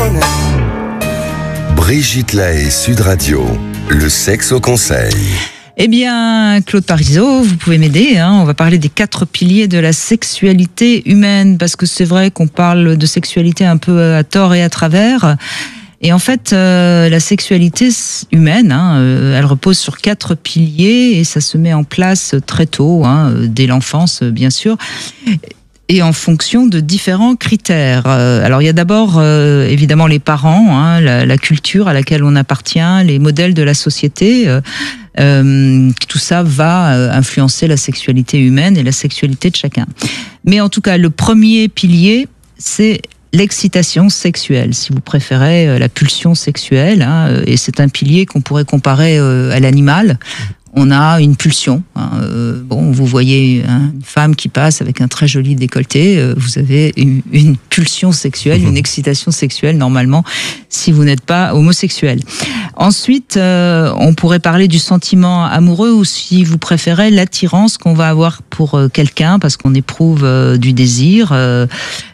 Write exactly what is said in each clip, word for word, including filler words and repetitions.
connais. Brigitte Lahaie, Sud Radio, le sexe au conseil. Eh bien, Claude Parizeau, vous pouvez m'aider. Hein. On va parler des quatre piliers de la sexualité humaine, parce que c'est vrai qu'on parle de sexualité un peu à tort et à travers. Et en fait, euh, la sexualité humaine, hein, euh, elle repose sur quatre piliers et ça se met en place très tôt, hein, dès l'enfance, bien sûr. Et en fonction de différents critères. Euh, alors il y a d'abord euh, évidemment les parents, hein, la, la culture à laquelle on appartient, les modèles de la société. Euh, euh, tout ça va euh, influencer la sexualité humaine et la sexualité de chacun. Mais en tout cas, le premier pilier, c'est l'excitation sexuelle, si vous préférez, euh, la pulsion sexuelle. Hein, et c'est un pilier qu'on pourrait comparer euh, à l'animal. On a une pulsion. Hein, euh, bon, vous voyez hein, une femme qui passe avec un très joli décolleté, euh, vous avez une, une pulsion sexuelle, une excitation sexuelle normalement, si vous n'êtes pas homosexuel. Ensuite, euh, on pourrait parler du sentiment amoureux ou, si vous préférez, l'attirance qu'on va avoir pour euh, quelqu'un, parce qu'on éprouve euh, du désir, euh,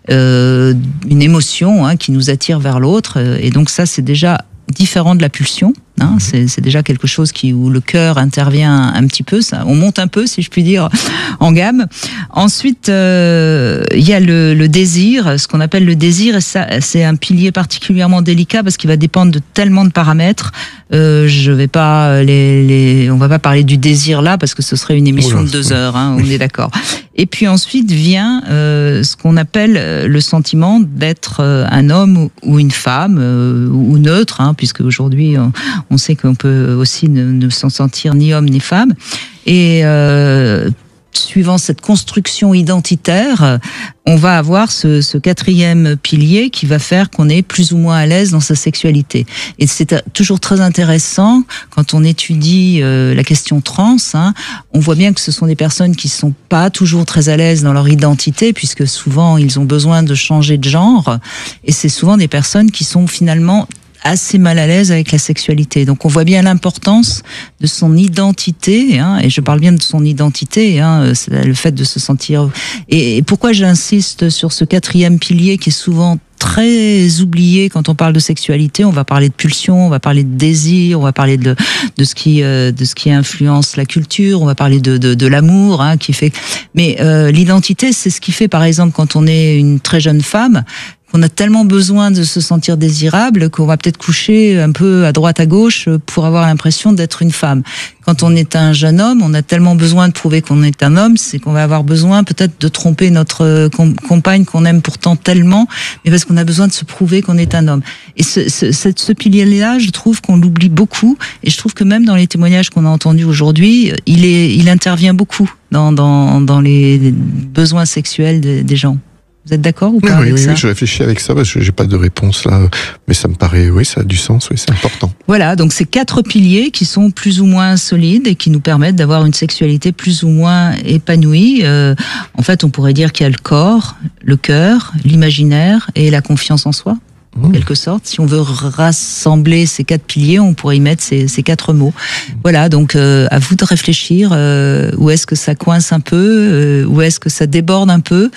euh, une émotion hein, qui nous attire vers l'autre. Et donc ça, c'est déjà différent de la pulsion. Hein, c'est, c'est déjà quelque chose qui, où le cœur intervient un petit peu, ça, on monte un peu, si je puis dire, en gamme. Ensuite, euh, il y a le, le désir, ce qu'on appelle le désir, et ça, c'est un pilier particulièrement délicat parce qu'il va dépendre de tellement de paramètres. Euh, je vais pas les, les, on va pas parler du désir là parce que ce serait une émission oh là, de deux heures, hein, on est d'accord. Et puis ensuite vient euh, ce qu'on appelle le sentiment d'être un homme ou une femme euh, ou neutre, hein, puisque aujourd'hui on, on sait qu'on peut aussi ne, ne s'en sentir ni homme ni femme. Et euh, suivant cette construction identitaire, on va avoir ce, ce quatrième pilier qui va faire qu'on est plus ou moins à l'aise dans sa sexualité. Et c'est toujours très intéressant quand on étudie euh, la question trans. Hein, on voit bien que ce sont des personnes qui sont pas toujours très à l'aise dans leur identité, puisque souvent ils ont besoin de changer de genre. Et c'est souvent des personnes qui sont finalement assez mal à l'aise avec la sexualité. Donc on voit bien l'importance de son identité, hein, et je parle bien de son identité, hein, c'est le fait de se sentir... Et, et pourquoi j'insiste sur ce quatrième pilier qui est souvent très oublié quand on parle de sexualité? On va parler de pulsion, on va parler de désir, on va parler de, de, ce, qui, euh, de ce qui influence la culture, on va parler de, de, de l'amour, hein, qui fait... Mais euh, l'identité, c'est ce qui fait, par exemple, quand on est une très jeune femme, qu'on a tellement besoin de se sentir désirable qu'on va peut-être coucher un peu à droite à gauche pour avoir l'impression d'être une femme. Quand on est un jeune homme, on a tellement besoin de prouver qu'on est un homme, c'est qu'on va avoir besoin peut-être de tromper notre compagne qu'on aime pourtant tellement, mais parce qu'on a besoin de se prouver qu'on est un homme. Et ce, ce, ce pilier-là, je trouve qu'on l'oublie beaucoup, et je trouve que même dans les témoignages qu'on a entendus aujourd'hui, il, est, il intervient beaucoup dans, dans, dans les besoins sexuels des, des gens. Vous êtes d'accord ou pas? Oui, avec oui, ça oui, je réfléchis avec ça parce que j'ai pas de réponse là, mais ça me paraît, oui, ça a du sens, oui, c'est important. Voilà, donc c'est quatre piliers qui sont plus ou moins solides et qui nous permettent d'avoir une sexualité plus ou moins épanouie. Euh, en fait, on pourrait dire qu'il y a le corps, le cœur, l'imaginaire et la confiance en soi. En quelque sorte, si on veut rassembler ces quatre piliers, on pourrait y mettre ces, ces quatre mots. Voilà, donc euh, à vous de réfléchir, euh, où est-ce que ça coince un peu, euh, où est-ce que ça déborde un peu,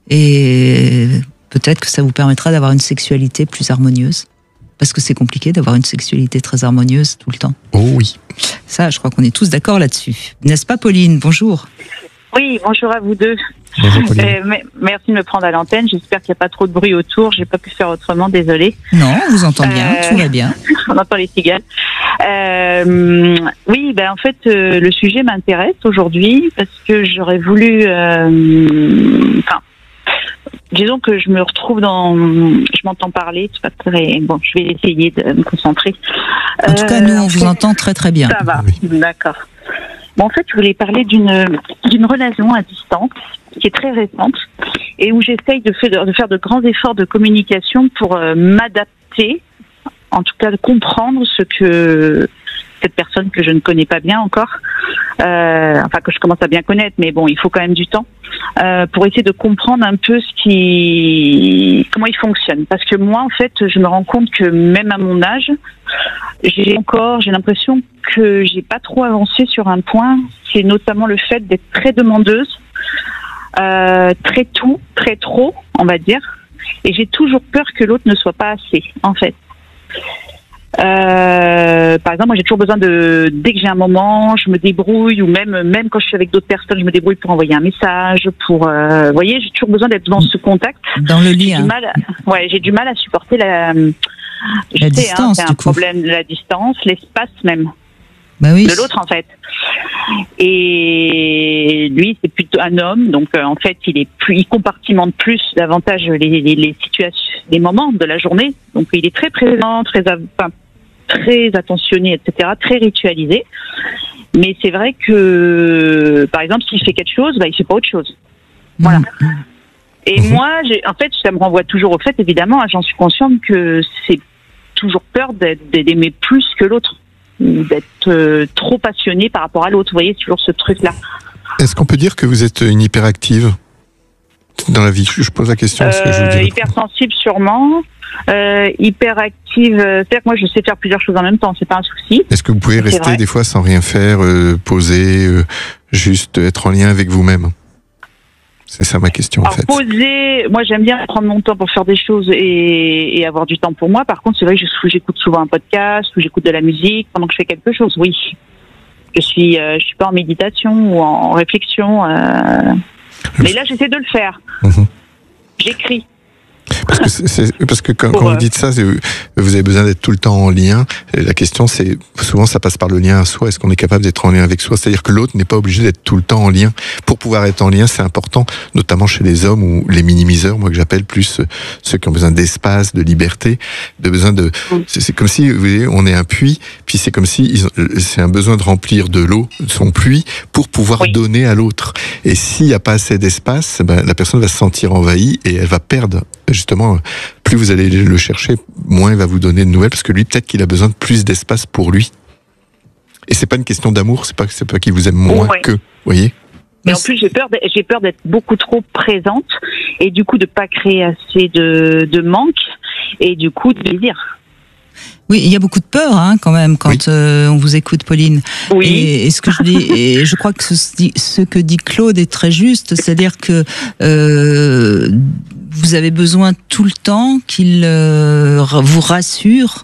et peut-être que ça vous permettra d'avoir une sexualité plus harmonieuse. Parce que c'est compliqué d'avoir une sexualité très harmonieuse tout le temps. Oh oui. Ça, je crois qu'on est tous d'accord là-dessus. N'est-ce pas, Pauline? Bonjour. Oui, bonjour à vous deux. Bonjour, Pauline. Euh, merci de me prendre à l'antenne. J'espère qu'il n'y a pas trop de bruit autour. J'ai pas pu faire autrement, désolée. Non, on vous entend bien, Euh, tout va bien. On entend les cigales. Euh, oui, ben en fait, euh, le sujet m'intéresse aujourd'hui parce que j'aurais voulu. euh, Enfin, disons que je me retrouve dans. Je m'entends parler. C'est pas très. Bon, je vais essayer de me concentrer. En tout cas, nous, Euh, on en vous fait, entend très très bien. Ça va, Oui. d'accord. Bon, en fait, je voulais parler d'une d'une relation à distance qui est très récente et où j'essaye de faire de faire de grands efforts de communication pour euh, m'adapter, en tout cas de comprendre ce que cette personne que je ne connais pas bien encore, euh, enfin que je commence à bien connaître, mais bon, il faut quand même du temps euh, pour essayer de comprendre un peu ce qui, comment il fonctionne. Parce que moi, en fait, je me rends compte que même à mon âge, j'ai encore, j'ai l'impression que j'ai pas trop avancé sur un point, c'est notamment le fait d'être très demandeuse, euh, très tout, très trop, on va dire. et j'ai toujours peur que l'autre ne soit pas assez, en fait. Euh, par exemple, moi j'ai toujours besoin de, dès que j'ai un moment, je me débrouille, ou même même quand je suis avec d'autres personnes, je me débrouille pour envoyer un message, pour, euh, vous voyez, j'ai toujours besoin d'être dans ce contact. Dans le lien. J'ai du mal, à, ouais, j'ai du mal à supporter la, la sais, distance, hein, c'est du un coup. problème, la distance, l'espace même. Bah oui. De l'autre en fait. Et lui c'est plutôt un homme, donc euh, en fait il est plus, il compartimente plus davantage les, les, les situations, les moments de la journée. Donc il est très présent, très, enfin, très attentionné, et cetera, très ritualisé. Mais c'est vrai que par exemple s'il fait quelque chose, bah il fait pas autre chose. Voilà. Mmh. Et mmh. moi, j'ai, en fait, ça me renvoie toujours au fait, évidemment, j'en suis consciente que c'est toujours peur d'être, d'aimer plus que l'autre. D'être euh, trop passionné par rapport à l'autre, vous voyez, c'est toujours ce truc-là. Est-ce qu'on peut dire que vous êtes une hyperactive dans la vie? Je pose la question parce que je vous euh, dis. Hypersensible sûrement, euh, hyperactive, euh, c'est-à-dire que moi je sais faire plusieurs choses en même temps, c'est pas un souci. Est-ce que vous pouvez C'est rester vrai. des fois sans rien faire, euh, poser, euh, juste être en lien avec vous-même? C'est ça ma question en Alors, fait. poser, moi j'aime bien prendre mon temps pour faire des choses et, et avoir du temps pour moi. Par contre, c'est vrai que je, j'écoute souvent un podcast ou j'écoute de la musique pendant que je fais quelque chose. Oui, je suis, euh, je suis pas en méditation ou en réflexion, euh... mais là j'essaie de le faire. Mmh. J'écris. Parce que, c'est, c'est, parce que quand, Pour, quand euh... vous dites ça, c'est, vous avez besoin d'être tout le temps en lien. Et la question, c'est souvent ça passe par le lien à soi. Est-ce qu'on est capable d'être en lien avec soi? C'est-à-dire que l'autre n'est pas obligé d'être tout le temps en lien. Pour pouvoir être en lien, c'est important, notamment chez les hommes ou les minimiseurs, moi que j'appelle plus ceux qui ont besoin d'espace, de liberté, de besoin de. C'est, c'est comme si, vous voyez, on est un puits, puis c'est comme si ils ont, c'est un besoin de remplir de l'eau, son puits, pour pouvoir oui. donner à l'autre. Et s'il n'y a pas assez d'espace, ben, la personne va se sentir envahie et elle va perdre. Justement, plus vous allez le chercher, moins il va vous donner de nouvelles, parce que lui, peut-être qu'il a besoin de plus d'espace pour lui. Et c'est pas une question d'amour, c'est pas, c'est pas qu'il vous aime moins ouais. que, vous voyez. Mais en plus, j'ai peur, d'être, j'ai peur d'être beaucoup trop présente et du coup de pas créer assez de, de manque et du coup de désir. Oui, il y a beaucoup de peur hein, quand même quand oui. euh, on vous écoute, Pauline. Oui. Et, et ce que je dis, et je crois que ce, ce que dit Claude est très juste, c'est-à-dire que euh, vous avez besoin tout le temps qu'il euh, vous rassure.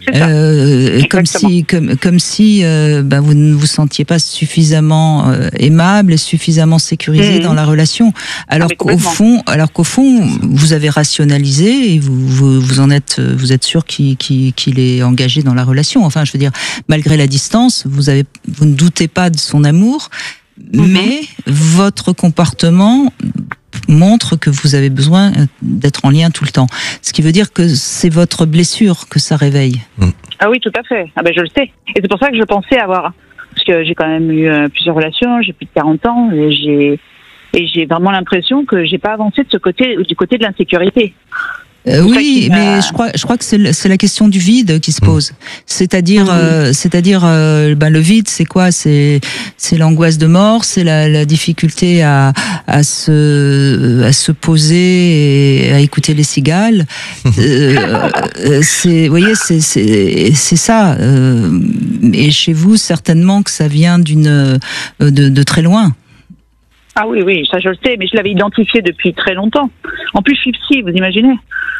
Euh, comme si, comme, comme si euh, ben vous ne vous sentiez pas suffisamment euh, aimable et suffisamment sécurisé mmh. dans la relation. Alors ah, qu'au fond, alors qu'au fond, vous avez rationalisé et vous, vous, vous en êtes, vous êtes sûr qu'il, qu'il, qu'il est engagé dans la relation. Enfin, je veux dire, malgré la distance, vous avez, vous ne doutez pas de son amour, mmh. mais votre comportement montre que vous avez besoin d'être en lien tout le temps. Ce qui veut dire que c'est votre blessure que ça réveille. Ah oui, tout à fait. Ah ben je le sais. Et c'est pour ça que je pensais avoir... Parce que j'ai quand même eu euh, plusieurs relations, j'ai plus de quarante ans, et j'ai, et j'ai vraiment l'impression que j'ai pas avancé de ce côté, du côté de l'insécurité. Euh, oui, mais je crois, je crois que c'est, le, c'est la question du vide qui se pose. C'est-à-dire, mmh. euh, c'est-à-dire, euh, ben le vide, c'est quoi? C'est, c'est l'angoisse de mort, c'est la, la difficulté à, à se, à se poser et à écouter les cigales. euh, c'est, vous voyez, c'est, c'est, c'est ça. Euh, et chez vous, certainement que ça vient d'une, de, de très loin. Ah oui, oui, ça je le sais, mais je l'avais identifié depuis très longtemps. En plus, je suis psy, vous imaginez?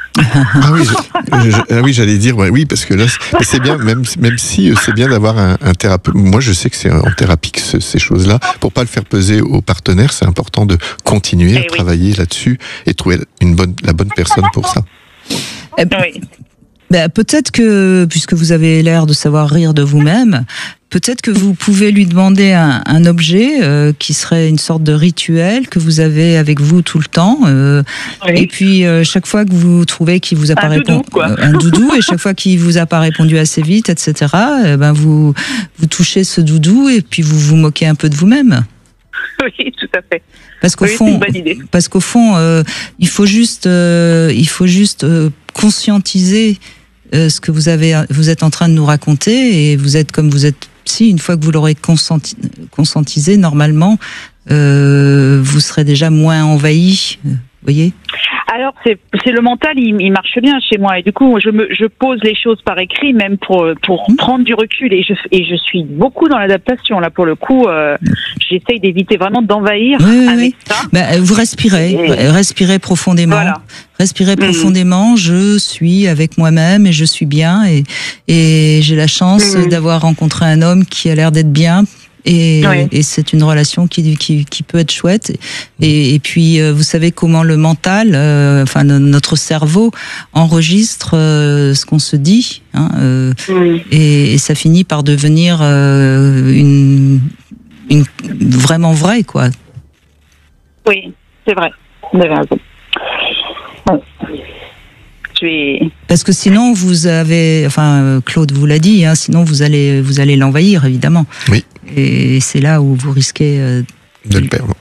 Ah oui, je, je, ah oui, j'allais dire, ouais, oui, parce que là, c'est, c'est bien, même, même si c'est bien d'avoir un, un thérapeute. Moi, je sais que c'est en thérapie que ce, ces choses-là, pour pas le faire peser au partenaire, c'est important de continuer eh à oui. travailler là-dessus et trouver une bonne, la bonne personne pour ça. Eh ben, oui. Ben, peut-être que, puisque vous avez l'air de savoir rire de vous-même, peut-être que vous pouvez lui demander un, un objet euh, qui serait une sorte de rituel que vous avez avec vous tout le temps. Euh, oui. Et puis, euh, chaque fois que vous trouvez qu'il vous a pas répondu, euh, un doudou, et chaque fois qu'il vous a pas répondu assez vite, et cetera, eh ben vous, vous touchez ce doudou et puis vous vous moquez un peu de vous-même. Oui, tout à fait. Parce qu'au oui, fond, c'est une bonne idée. Parce qu'au fond, euh, il faut juste, euh, il faut juste euh, conscientiser euh, ce que vous avez, vous êtes en train de nous raconter, et vous êtes comme vous êtes. Si une fois que vous l'aurez consenti, conscientisé, normalement, euh, vous serez déjà moins envahi voyez ? Alors c'est c'est le mental, il, il marche bien chez moi et du coup je me je pose les choses par écrit même pour pour mmh. prendre du recul et je et je suis beaucoup dans l'adaptation là pour le coup. Euh, j'essaye d'éviter vraiment d'envahir oui, avec oui. ça. Bah, vous respirez, et... respirez profondément. Voilà. Respirez profondément. Mmh. Je suis avec moi-même et je suis bien et et j'ai la chance mmh. d'avoir rencontré un homme qui a l'air d'être bien. Et, oui. et c'est une relation qui, qui, qui peut être chouette. Et, et puis, euh, vous savez comment le mental, euh, enfin notre cerveau, enregistre euh, ce qu'on se dit, hein, euh, oui. et, et ça finit par devenir euh, une, une vraiment vrai, quoi. Oui, c'est vrai. Vous avez raison. Bon. Vais... Parce que sinon, vous avez, enfin, Claude vous l'a dit, hein, sinon vous allez, vous allez l'envahir, évidemment. Oui. Et c'est là où vous risquez euh, de le perdre.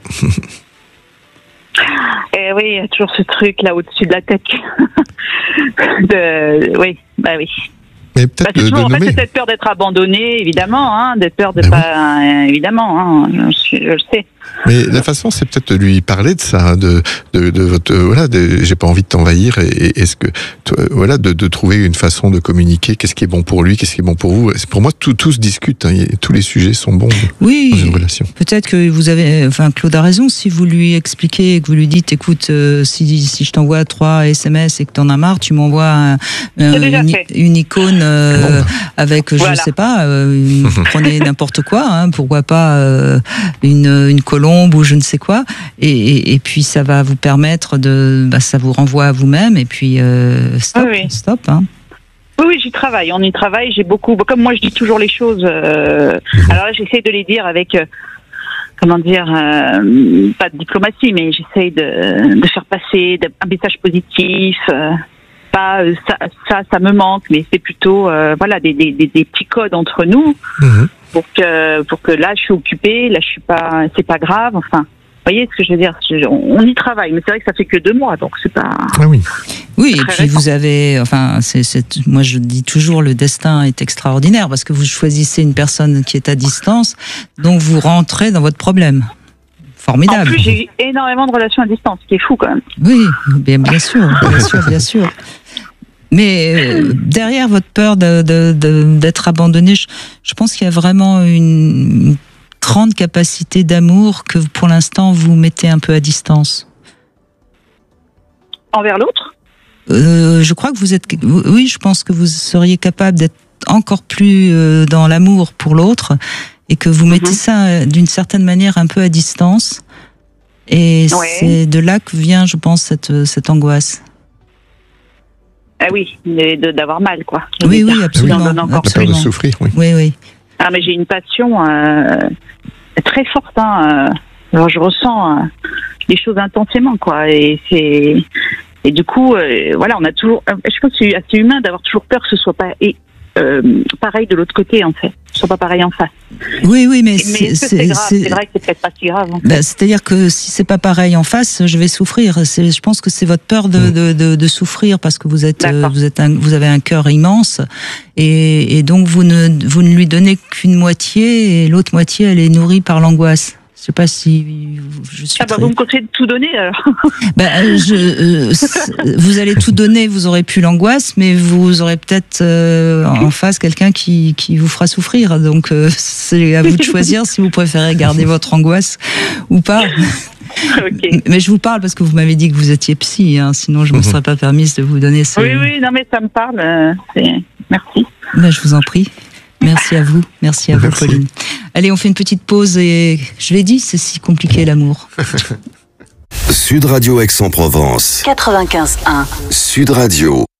Et oui, il y a toujours ce truc là au-dessus de la tête. de... Oui, bah oui. Mais peut-être bah, c'est de, toujours, de en fait, c'est cette peur d'être abandonné, évidemment, hein, d'être peur de ben pas, oui. euh, évidemment, hein, je, je le sais. Mais la façon, c'est peut-être de lui parler de ça, de de, de votre euh, voilà, de, j'ai pas envie de t'envahir. Et, et est-ce que euh, voilà, de, de trouver une façon de communiquer, qu'est-ce qui est bon pour lui, qu'est-ce qui est bon pour vous. Pour moi, tout tout se discute. Hein, tous les sujets sont bons oui, dans une relation. Peut-être que vous avez, enfin Claude a raison. Si vous lui expliquez et que vous lui dites, écoute, euh, si si je t'envoie trois S M S et que t'en as marre, tu m'envoies un, un, une, une icône euh, bon. avec, voilà. je sais pas, euh, une, prenez n'importe quoi, hein, pourquoi pas euh, une une colombe ou je ne sais quoi, et, et, et puis ça va vous permettre de, bah, ça vous renvoie à vous-même, et puis euh, stop, oui, oui. stop. Hein. Oui, oui, j'y travaille, on y travaille, j'ai beaucoup, comme moi je dis toujours les choses, euh, alors là j'essaie de les dire avec, euh, comment dire, euh, pas de diplomatie, mais j'essaie de, de faire passer un message positif, euh, pas euh, ça, ça, ça me manque, mais c'est plutôt, euh, voilà, des, des, des, des petits codes entre nous. Mmh. Pour que, pour que là, je suis occupée, là, je suis pas, c'est pas grave, enfin, vous voyez ce que je veux dire, on y travaille, mais c'est vrai que ça fait que deux mois, donc c'est pas... Ah oui. Oui, et puis récent. Vous avez, enfin, c'est, c'est, moi je dis toujours, le destin est extraordinaire, parce que vous choisissez une personne qui est à distance, donc vous rentrez dans votre problème. Formidable. En plus, j'ai eu énormément de relations à distance, ce qui est fou quand même. Oui, bien, bien sûr, bien sûr, bien sûr. Mais euh, derrière votre peur de, de, de, d'être abandonné, je, je pense qu'il y a vraiment une, une grande capacité d'amour que pour l'instant vous mettez un peu à distance. Envers l'autre ? euh, Je crois que vous êtes... Oui, je pense que vous seriez capable d'être encore plus euh, dans l'amour pour l'autre et que vous mettez mm-hmm. ça euh, d'une certaine manière un peu à distance. Et ouais. c'est de là que vient, je pense, cette, cette angoisse. Ah oui, de, d'avoir mal, quoi. Oui, oui, absolument. On encore la peur de souffrir, oui. Oui, oui. Ah, mais j'ai une passion euh, très forte. Hein. Alors, je ressens euh, les choses intensément, quoi. Et c'est et du coup, euh, voilà, on a toujours. Je pense que c'est assez humain d'avoir toujours peur que ce soit pas et euh, pareil de l'autre côté, en fait. Que ce soit pas pareil en face. Oui, oui, mais, mais c'est, c'est, c'est, grave, c'est... c'est vrai que c'est peut-être pas si grave. En fait. Bah, c'est-à-dire que si c'est pas pareil en face, je vais souffrir. C'est, je pense que c'est votre peur de, mmh. de, de, de souffrir parce que vous êtes, euh, vous êtes, un, vous avez un cœur immense et, et donc vous ne, vous ne lui donnez qu'une moitié et l'autre moitié elle est nourrie par l'angoisse. Je sais pas si je suis. Ah bah très... vous me conseillez de tout donner alors. Bah, je, euh, vous allez tout donner, vous aurez plus l'angoisse, mais vous aurez peut-être euh, en face quelqu'un qui qui vous fera souffrir. Donc euh, c'est à vous de choisir si vous préférez garder votre angoisse ou pas. Okay. Mais je vous parle parce que vous m'avez dit que vous étiez psy, hein, sinon je ne me serais pas permise de vous donner ce... Oui, oui, non mais ça me parle. Euh, c'est... Merci. Ben, je vous en prie. Merci à vous. Merci à vous, Merci. Pauline. Allez, on fait une petite pause et je l'ai dit, c'est si compliqué l'amour. Sud Radio Aix-en-Provence. quatre-vingt-quinze un. Sud Radio.